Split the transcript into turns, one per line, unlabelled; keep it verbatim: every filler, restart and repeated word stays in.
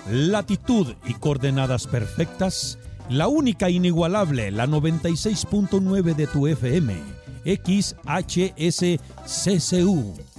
latitud y coordenadas perfectas, la única inigualable, la noventa y seis punto nueve de tu F M, X H S C C U.